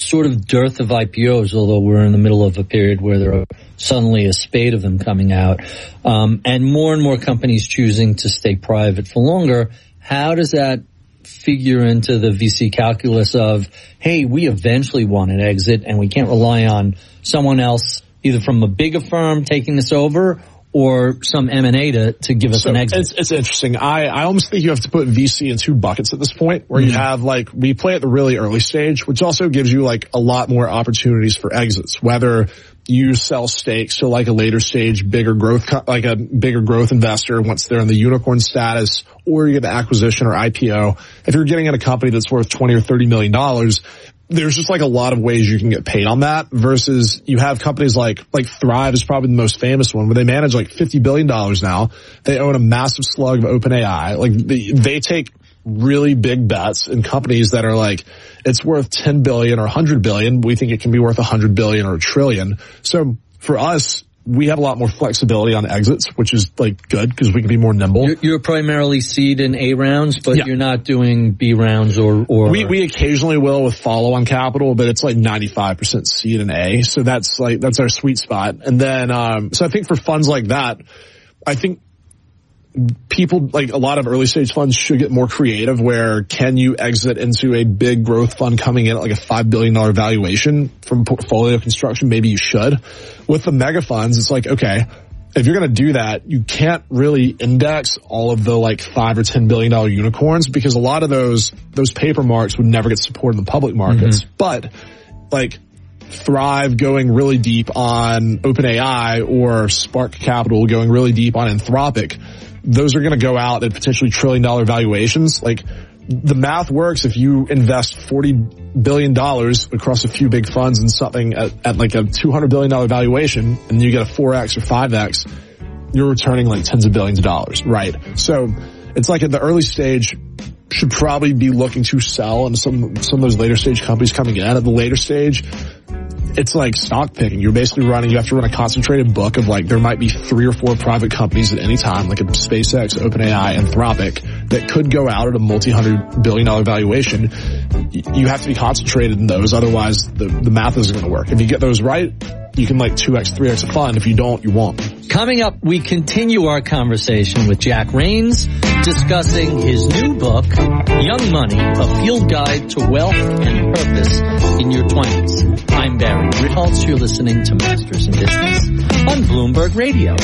sort of dearth of IPOs, although we're in the middle of a period where there are suddenly a spate of them coming out, and more companies choosing to stay private for longer, how does that figure into the VC calculus of, hey, we eventually want an exit and we can't rely on someone else, either from a bigger firm taking this over or some M&A to give us an exit? It's interesting. I almost think you have to put VC in two buckets at this point, where you have, like, we play at the really early stage, which also gives you, like, a lot more opportunities for exits, whether you sell stakes to, like, a later stage, bigger growth, like a bigger growth investor once they're in the unicorn status, or you get an acquisition or IPO. If you're getting in a company that's worth $20 or $30 million, there's just, like, a lot of ways you can get paid on that, versus you have companies like Thrive is probably the most famous one, where they manage like $50 billion now. They own a massive slug of OpenAI. Like, they take really big bets in companies that are like, it's worth 10 billion or 100 billion. We think it can be worth 100 billion or a trillion. So for us, we have a lot more flexibility on exits, which is, like, good because we can be more nimble. You're primarily seed and A rounds, but you're not doing B rounds or we occasionally will with follow-on capital, but it's like 95% seed and A. So that's our sweet spot. And then, so I think for funds like that, I think people, like, a lot of early stage funds should get more creative, where can you exit into a big growth fund coming in at like a $5 billion valuation from portfolio construction? Maybe you should. With the mega funds, it's like, okay, if you're going to do that, you can't really index all of the like $5 or $10 billion unicorns, because a lot of those paper marks would never get support in the public markets. But like Thrive going really deep on OpenAI, or Spark Capital going really deep on Anthropic, those are going to go out at potentially $1 trillion valuations. Like, the math works. If you invest $40 billion across a few big funds in something at like a $200 billion valuation, and you get a 4X or 5X, you're returning like tens of billions of dollars, right? So it's like, at the early stage, should probably be looking to sell into some of those later stage companies coming in. At the later stage, it's like stock picking. You have to run a concentrated book of, like, there might be 3 or 4 private companies at any time, like a SpaceX, OpenAI, Anthropic, that could go out at a multi-$100 billion valuation. You have to be concentrated in those. Otherwise, the math isn't going to work. If you get those right, you can like 2X, 3X a fund. If you don't, you won't. Coming up, we continue our conversation with Jack Rains, discussing his new book, Young Money, A Field Guide to Wealth and Purpose in Your 20s. I'm Barry Ritholtz. You're listening to Masters in Business on Bloomberg Radio.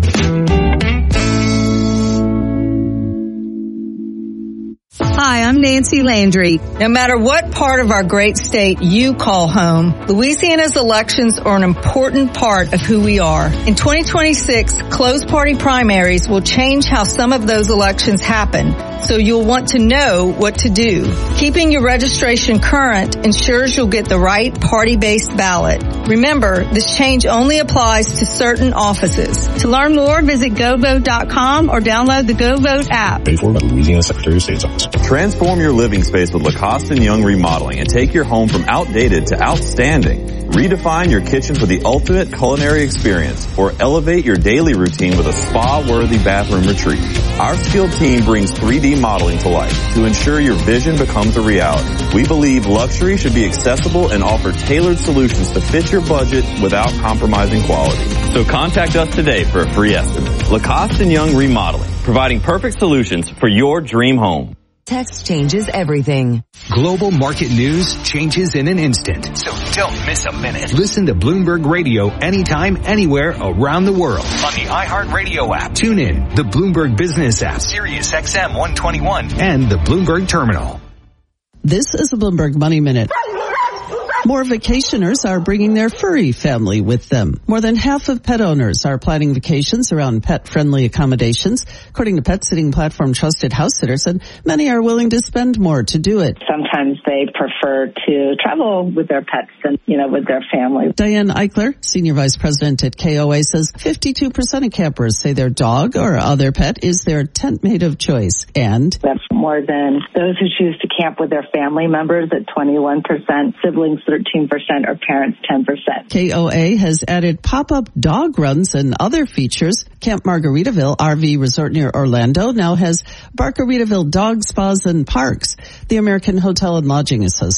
Hi, I'm Nancy Landry. No matter what part of our great state you call home, Louisiana's elections are an important part of who we are. In 2026, closed party primaries will change how some of those elections happen, so you'll want to know what to do. Keeping your registration current ensures you'll get the right party-based ballot. Remember, this change only applies to certain offices. To learn more, visit GoVote.com or download the GoVote app. Paid for by the Louisiana Secretary of State's office. Transform your living space with Lacoste & Young Remodeling and take your home from outdated to outstanding. Redefine your kitchen for the ultimate culinary experience, or elevate your daily routine with a spa-worthy bathroom retreat. Our skilled team brings 3D modeling to life to ensure your vision becomes a reality. We believe luxury should be accessible and offer tailored solutions to fit your budget without compromising quality. So contact us today for a free estimate. Lacoste & Young Remodeling, providing perfect solutions for your dream home. Text changes everything. Global market news changes in an instant. So don't miss a minute. Listen to Bloomberg Radio anytime, anywhere around the world. On the iHeartRadio app. Tune in, the Bloomberg Business app, Sirius XM 121, and the Bloomberg Terminal. This is the Bloomberg Money Minute. More vacationers are bringing their furry family with them. More than half of pet owners are planning vacations around pet-friendly accommodations, according to pet sitting platform Trusted House Sitters, and many are willing to spend more to do it. Sometimes they prefer to travel with their pets and, with their family. Diane Eichler, Senior Vice President at KOA, says 52% of campers say their dog or other pet is their tent mate of choice. And that's more than those who choose to camp with their family members at 21%, siblings 13%, or parents 10%. KOA has added pop-up dog runs and other features. Camp Margaritaville RV Resort near Orlando now has Bargaritaville dog spas and parks. The American Hotel and Lodging Association